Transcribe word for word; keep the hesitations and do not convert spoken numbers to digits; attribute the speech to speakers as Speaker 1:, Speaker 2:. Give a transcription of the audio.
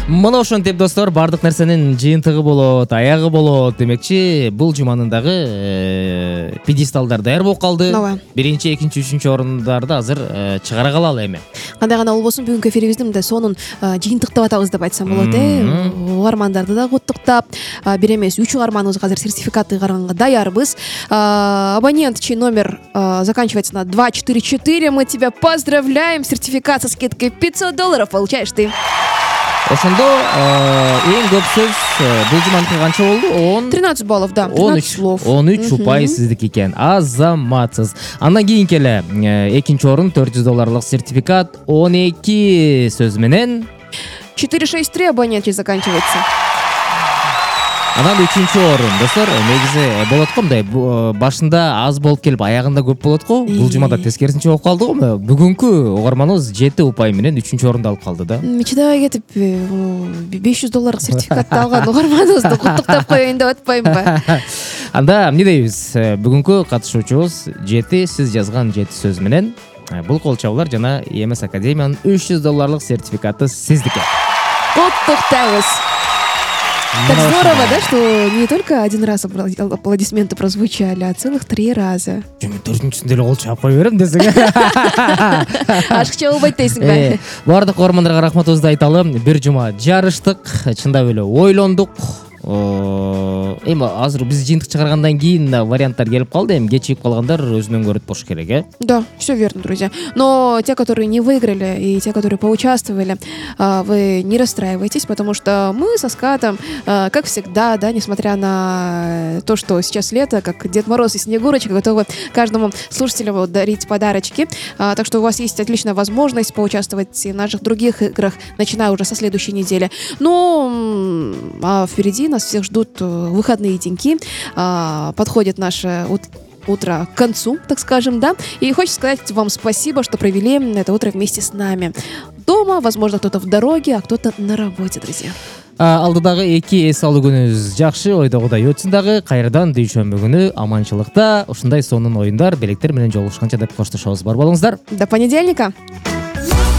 Speaker 1: Мына ошентип достор, бардык нерсенин жыйынтыгы болот, аягы болот демекчи. Бул жуманын дагы пьедесталдар даяр болуп калды. Биринчи, экинчи, үчүнчү орундарды азыр чыгара калалы эми.
Speaker 2: Кандай гана болбосун, бүгүнкү эфирибизди мындай сонун жыйынтыктап атабыз деп айтсам болот, э. Угармандарды да куттуктап, бир эмес үч угарманыбызга азыр сертификат ыйгарганга даярбыз. Абонент, чей номер заканчивается на два четыре четыре, мы тебя поздравляем. Сертификат со скидкой пятьсот долларов получаешь ты.
Speaker 1: Ошондо эң көп сөз бул жуманыкы канча болду?
Speaker 2: тринадцать баллов, да. тринадцать слов.
Speaker 1: он үч упай сиздики экен. Азаматсыз. Андан кийин келе экинчи орун төрт жүз долларлык сертификат, он эки сөз менен
Speaker 2: четыре шесть три абонент заканчивается.
Speaker 1: Анан үчүнчү орун достор, негизи болот го мындай, башында аз болуп келип аягында көп болот го. Бул жумада тескерисинче болуп калды го. Бүгүнкү угарманыбыз жети упай менен үчүнчү орунду алып калды да.
Speaker 2: Чыдабай кетип беш жүз долларлык сертификатты алган угарманыбызды куттуктап коеюн деп атпаймынбы?
Speaker 1: Анда эмне дейбиз? Бүгүнкү катышуучубуз жети сиз жазган жети сөз менен бул кол чабуулар жана и эм эс Академиянын үч жүз долларлык сертификаты сиздики.
Speaker 2: Куттуктайбыз. Так здорово, да, что не только один раз аплодисменты прозвучали, а целых три раза.
Speaker 1: Төртүнчүсүндө эле кол чаап кое берем десең.
Speaker 2: Ашыкча болбойт дейсиңби?
Speaker 1: Бардык угармандарга рахматыбызды айталы. Бир жума жарыштык, чындап эле ойлондук. Эми азыр биз жыйынтык чыгаргандан кийин варианттар келип калды. Эми кечигип калгандар өзүнөн көрөт болуш керек, э?
Speaker 2: Да, все верно, друзья. Но те, которые не выиграли, и те, которые поучаствовали, вы не расстраивайтесь, потому что мы со Скатом, как всегда, да, несмотря на то, что сейчас лето, как Дед Мороз и Снегурочка, готовы каждому слушателю дарить подарочки. Так что у вас есть отличная возможность поучаствовать и в наших других играх, начиная уже со следующей недели. Ну, а впереди нас всех ждут выходные деньки. Подходит наше утро к концу, так скажем, да. И хочется сказать вам спасибо, что провели это утро вместе с нами. Дома, возможно, кто-то в дороге, а кто-то на работе, друзья.
Speaker 1: Алдыдагы эки эс алуу күнүңүз жакшы, ойдогудай өтсүн дагы. Кайрадан дүйшөмбү күнү аманчылыкта ушундай сонун оюндар, белектер менен жолугушканча деп коштошобуз. Бар болуңуздар.
Speaker 2: До понедельника.